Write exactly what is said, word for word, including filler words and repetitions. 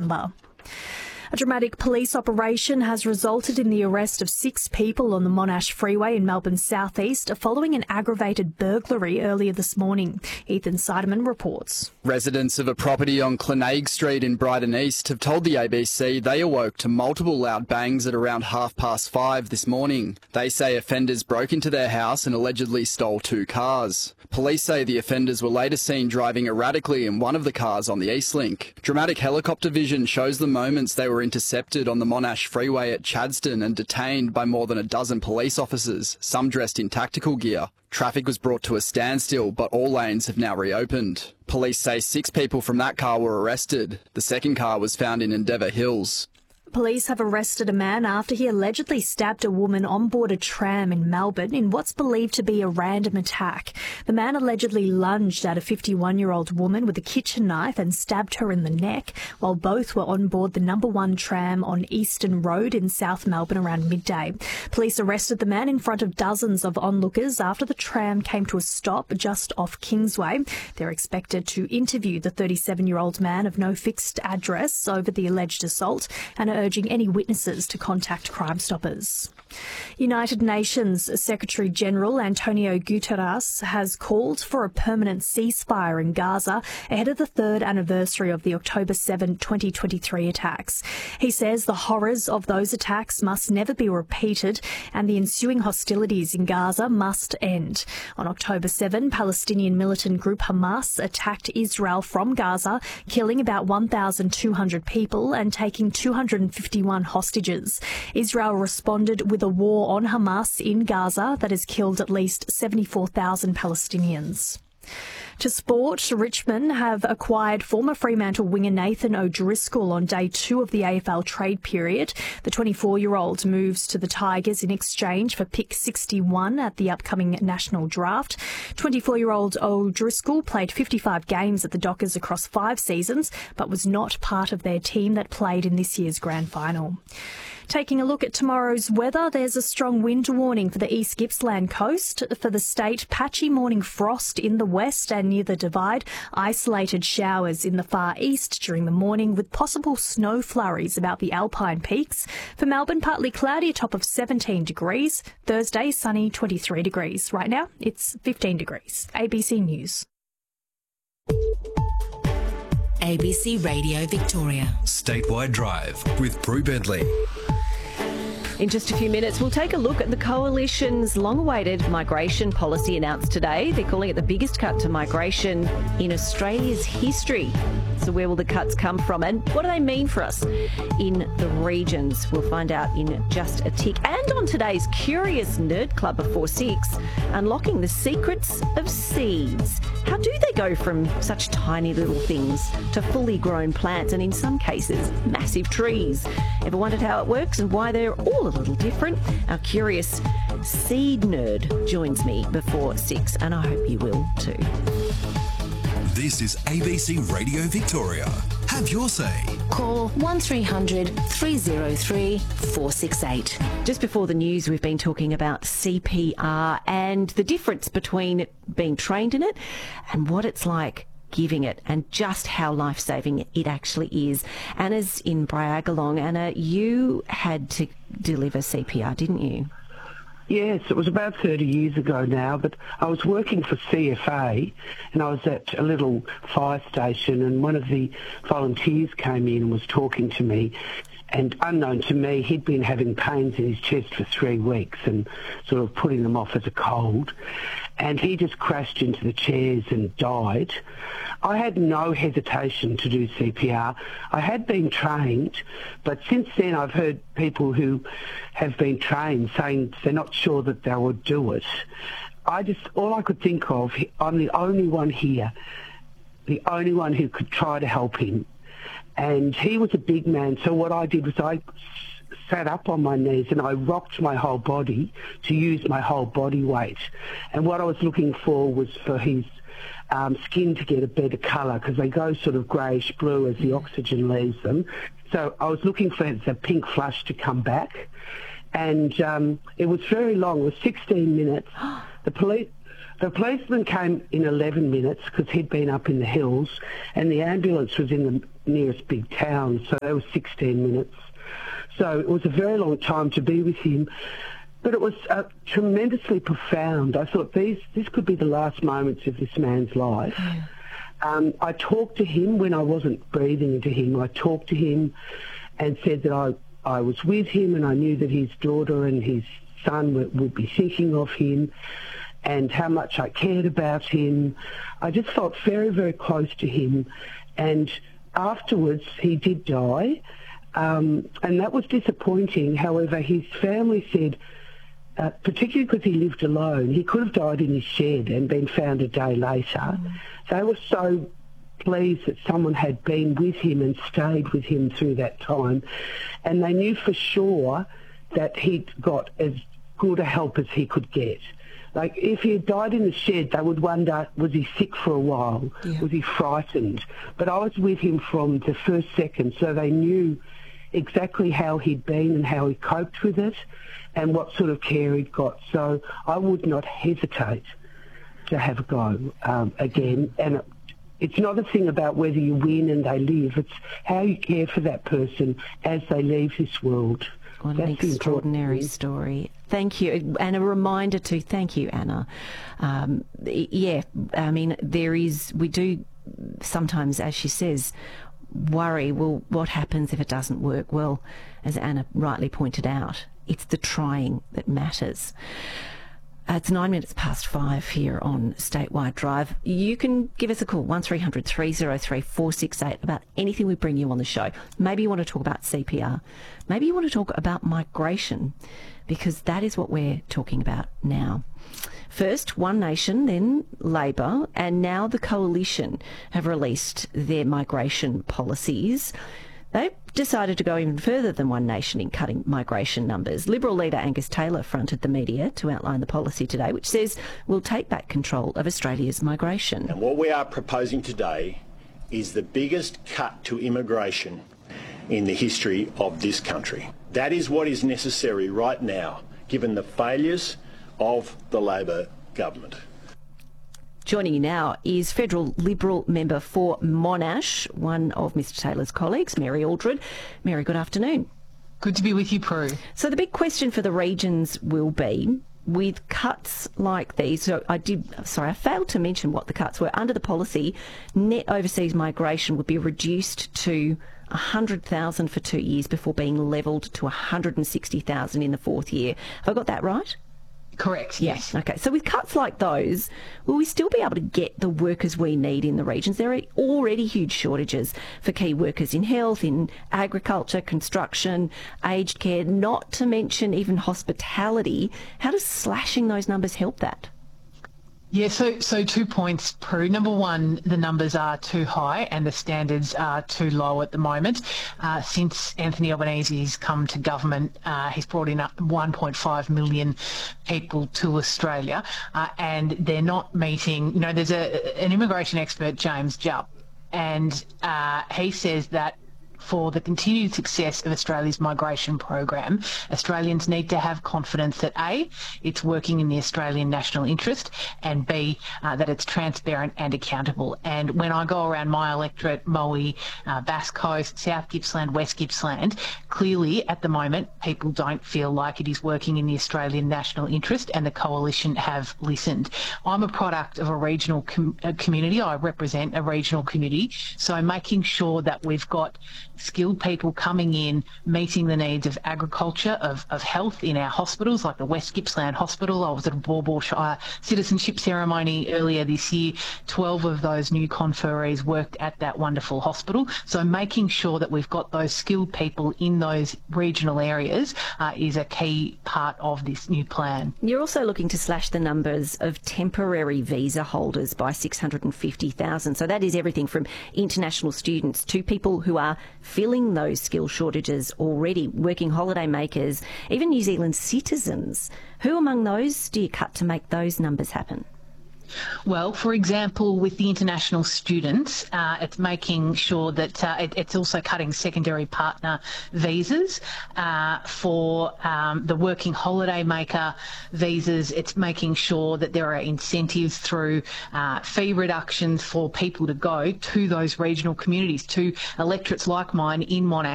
September. A dramatic police operation has resulted in the arrest of six people on the Monash Freeway in Melbourne's southeast following an aggravated burglary earlier this morning. Ethan Seidemann reports. Residents of a property on Clenague Street in Brighton East have told the A B C they awoke to multiple loud bangs at around half past five this morning. They say offenders broke into their house and allegedly stole two cars. Police say the offenders were later seen driving erratically in one of the cars on the Eastlink. Dramatic helicopter vision shows the moments they were intercepted on the Monash Freeway at Chadstone and detained by more than a dozen police officers, some dressed in tactical gear. Traffic was brought to a standstill, but all lanes have now reopened. Police say six people from that car were arrested. The second car was found in Endeavour Hills. Police have arrested a man after he allegedly stabbed a woman on board a tram in Melbourne in what's believed to be a random attack. The man allegedly lunged at a fifty-one-year-old woman with a kitchen knife and stabbed her in the neck while both were on board the number one tram on Eastern Road in South Melbourne around midday. Police arrested the man in front of dozens of onlookers after the tram came to a stop just off Kingsway. They're expected to interview the thirty-seven-year-old man of no fixed address over the alleged assault and are urging any witnesses to contact Crime Stoppers. United Nations Secretary-General Antonio Guterres has called for a permanent ceasefire in Gaza ahead of the third anniversary of the October seventh, twenty twenty-three attacks. He says the horrors of those attacks must never be repeated and the ensuing hostilities in Gaza must end. On October seventh, Palestinian militant group Hamas attacked Israel from Gaza, killing about one thousand two hundred people and taking two hundred fifty-one hostages. Israel responded with a war on Hamas in Gaza that has killed at least seventy-four thousand Palestinians. To sport, Richmond have acquired former Fremantle winger Nathan O'Driscoll on day two of the A F L trade period. The twenty-four-year-old moves to the Tigers in exchange for pick sixty-one at the upcoming national draft. twenty-four-year-old O'Driscoll played fifty-five games at the Dockers across five seasons, but was not part of their team that played in this year's grand final. Taking a look at tomorrow's weather, there's a strong wind warning for the East Gippsland coast. For the state, patchy morning frost in the west and near the Divide, isolated showers in the far east during the morning with possible snow flurries about the Alpine peaks. For Melbourne, partly cloudy, a top of seventeen degrees. Thursday, sunny, twenty-three degrees. Right now, it's fifteen degrees. A B C News. A B C Radio Victoria. Statewide Drive with Brew Bentley. In just a few minutes, we'll take a look at the Coalition's long-awaited migration policy announced today. They're calling it the biggest cut to migration in Australia's history. So where will the cuts come from and what do they mean for us in the regions? We'll find out in just a tick. And on today's Curious Nerd Club before six, unlocking the secrets of seeds. How do they go from such tiny little things to fully grown plants and in some cases massive trees? Ever wondered how it works and why they're all a little different? Our curious seed nerd joins me before six, and I hope you will too. This is A B C Radio Victoria. Have your say. Call one three hundred three oh three four six eight. Just before the news, we've been talking about C P R and the difference between being trained in it and what it's like giving it and just how life-saving it actually is. Anna's in Bryagalong. Anna, you had to deliver C P R, didn't you? Yes, it was about thirty years ago now, but I was working for C F A and I was at a little fire station and one of the volunteers came in and was talking to me. And unknown to me, he'd been having pains in his chest for three weeks and sort of putting them off as a cold. And he just crashed into the chairs and died. I had no hesitation to do C P R. I had been trained, but since then I've heard people who have been trained saying they're not sure that they would do it. I just, all I could think of, I'm the only one here, the only one who could try to help him. And he was a big man, so what I did was I sat up on my knees and I rocked my whole body to use my whole body weight. And what I was looking for was for his um, skin to get a better colour because they go sort of greyish blue as the oxygen leaves them. So I was looking for the pink flush to come back. And um, it was very long, it was sixteen minutes. The police... The policeman came in eleven minutes because he'd been up in the hills and the ambulance was in the nearest big town, so that was sixteen minutes. So it was a very long time to be with him, but it was uh, tremendously profound. I thought these this could be the last moments of this man's life. Yeah. Um, I talked to him when I wasn't breathing into him. I talked to him and said that I, I was with him and I knew that his daughter and his son would, would be thinking of him and how much I cared about him. I just felt very, very close to him. And afterwards, he did die, um, and that was disappointing. However, his family said, uh, particularly because he lived alone, he could have died in his shed and been found a day later. Mm. They were so pleased that someone had been with him and stayed with him through that time, and they knew for sure that he'd got as good a help as he could get. Like, if he had died in the shed, they would wonder, was he sick for a while? Yeah. Was he frightened? But I was with him from the first second, so they knew exactly how he'd been and how he coped with it and what sort of care he'd got. So I would not hesitate to have a go um, again. And it, it's not a thing about whether you win and they live. It's how you care for that person as they leave this world. What an extraordinary story. Thank you. And a reminder to thank you, Anna. Um, yeah, I mean, there is, we do sometimes, as she says, worry, well, what happens if it doesn't work? Well, as Anna rightly pointed out, it's the trying that matters. Uh, it's nine minutes past five here on Statewide Drive. You can give us a call, one three hundred three oh three four six eight, about anything we bring you on the show. Maybe you want to talk about C P R. Maybe you want to talk about migration, because that is what we're talking about now. First, One Nation, then Labor, and now the Coalition have released their migration policies. They've decided to go even further than One Nation in cutting migration numbers. Liberal leader Angus Taylor fronted the media to outline the policy today, which says we'll take back control of Australia's migration. And what we are proposing today is the biggest cut to immigration in the history of this country. That is what is necessary right now, given the failures of the Labor government. Joining you now is Federal Liberal member for Monash, one of Mister Taylor's colleagues, Mary Aldred. Mary, good afternoon. Good to be with you, Prue. So the big question for the regions will be, with cuts like these, so I did, sorry, I failed to mention what the cuts were. Under the policy, net overseas migration would be reduced to one hundred thousand for two years before being levelled to one hundred sixty thousand in the fourth year. Have I got that right? Correct, yes. Okay, so with cuts like those, will we still be able to get the workers we need in the regions? There are already huge shortages for key workers in health, in agriculture, construction, aged care, not to mention even hospitality. How does slashing those numbers help that? Yeah, so so two points, Prue. Number one, the numbers are too high and the standards are too low at the moment. Uh, since Anthony Albanese's come to government, uh, he's brought in one point five million people to Australia, uh, and they're not meeting, you know, there's a an immigration expert, James Jupp, and uh, he says that for the continued success of Australia's migration program, Australians need to have confidence that A, it's working in the Australian national interest, and B, uh, that it's transparent and accountable. And when I go around my electorate, Moe, uh, Bass Coast, South Gippsland, West Gippsland, clearly at the moment people don't feel like it is working in the Australian national interest, and the Coalition have listened. I'm a product of a regional com- a community. I represent a regional community, so making sure that we've got skilled people coming in, meeting the needs of agriculture, of, of health in our hospitals, like the West Gippsland Hospital. I was at a Baw Baw Shire citizenship ceremony earlier this year. twelve of those new conferees worked at that wonderful hospital. So making sure that we've got those skilled people in those regional areas uh, is a key part of this new plan. You're also looking to slash the numbers of temporary visa holders by six hundred fifty thousand. So that is everything from international students to people who are filling those skill shortages already, working holiday makers, even New Zealand citizens. Who among those do you cut to make those numbers happen? Well, for example, with the international students, uh, it's making sure that uh, it, it's also cutting secondary partner visas. Uh, for um, the working holiday maker visas, it's making sure that there are incentives through uh, fee reductions for people to go to those regional communities, to electorates like mine in Monash